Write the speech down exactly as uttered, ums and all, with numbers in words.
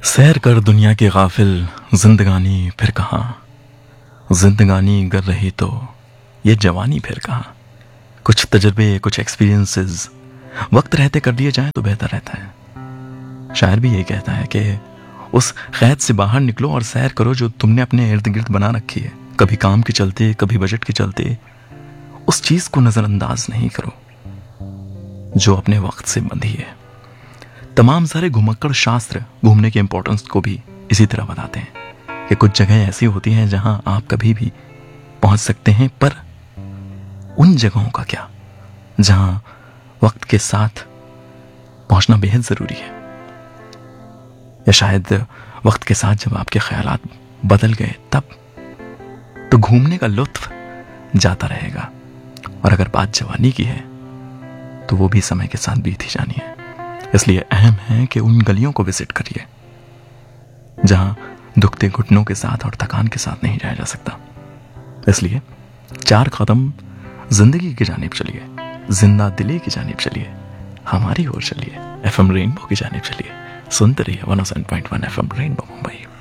सैर कर दुनिया के गाफिल, जिंदगानी फिर कहाँ। जिंदगानी गर रही तो ये जवानी फिर कहाँ। कुछ तजर्बे, कुछ एक्सपीरियंसेस वक्त रहते कर लिए जाएं तो बेहतर रहता है। शायर भी यही कहता है कि उस कैद से बाहर निकलो और सैर करो जो तुमने अपने इर्द गिर्द बना रखी है। कभी काम के चलते, कभी बजट के चलते उस चीज को नजरअंदाज नहीं करो जो अपने वक्त से बंधी है। तमाम सारे घुमक्कड़ शास्त्र घूमने के इंपॉर्टेंस को भी इसी तरह बताते हैं कि कुछ जगह ऐसी होती हैं जहां आप कभी भी पहुंच सकते हैं, पर उन जगहों का क्या जहां वक्त के साथ पहुंचना बेहद जरूरी है। या शायद वक्त के साथ जब आपके ख्यालात बदल गए तब तो घूमने का लुत्फ जाता रहेगा। और अगर बात जवानी की है तो वो भी समय के साथ बीती जानी है। इसलिए अहम है कि उन गलियों को विजिट करिए जहां दुखते घुटनों के साथ और थकान के साथ नहीं जाया जा सकता। इसलिए चार कदम जिंदगी की जानिब चलिए, जिंदा दिली की जानिब चलिए, हमारी ओर चलिए, एफएम रेनबो की जानिब चलिए। सुनते रहिए one O seven point one FM rainbow Mumbai.